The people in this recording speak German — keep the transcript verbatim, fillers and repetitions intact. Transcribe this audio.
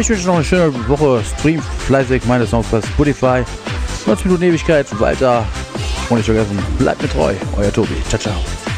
Ich wünsche noch eine schöne Woche. Stream fleißig meine Songs bei Spotify. neunzig Minuten Ewigkeit weiter. Und nicht vergessen, bleibt mir treu. Euer Tobi. Ciao, ciao.